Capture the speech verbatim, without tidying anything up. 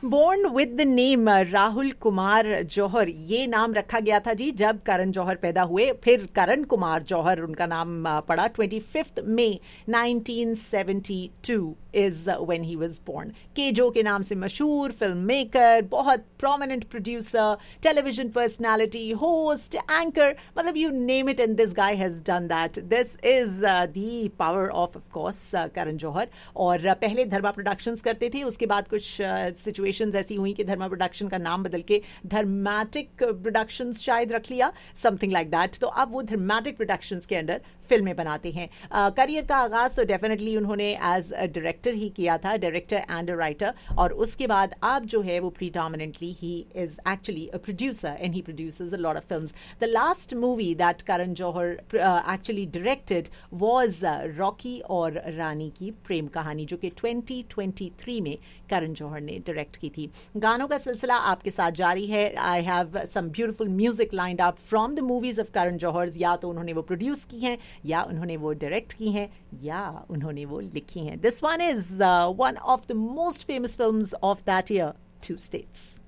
Born with the name Rahul Kumar जौहर, ये नाम रखा गया था जी जब करण जौहर पैदा हुए, फिर करण कुमार जौहर उनका नाम पड़ा। Twenty fifth May nineteen seventy two is when he was born. KJo के नाम से मशहूर फिल्म मेकर, बहुत prominent producer, television personality, host, anchor, मतलब you name it and this guy has done that. This is the power of of course Karan Johar. और uh, पहले धर्मा productions करते थे, उसके बाद कुछ सिचुएशंस uh, ऐसी हुई कि धर्मा प्रोडक्शन का नाम बदल के धर्मैटिक प्रोडक्शंस शायद रख लिया, समथिंग लाइक दैट। तो अब वो धर्मैटिक प्रोडक्शंस के अंडर फिल्में बनाते हैं। करियर uh, का आगाज तो डेफिनेटली उन्होंने एज अ डायरेक्टर ही किया था, डायरेक्टर एंड अ राइटर, और उसके बाद अब जो है वो predominantly he is actually a producer and he produces a lot of films. The last movie that Karan Johar actually directed was Rocky और रानी की प्रेम कहानी, जो कि ट्वेंटी ट्वेंटी थ्री में करण जौहर ने डायरेक्ट की थी। गानों का सिलसिला आपके साथ जारी है। I have some beautiful music lined up from the movies of Karan Johar. या तो उन्होंने वो प्रोड्यूस की हैं, या उन्होंने वो डायरेक्ट की हैं, या उन्होंने वो लिखी हैं। This one is one of the most famous films of that year, to states.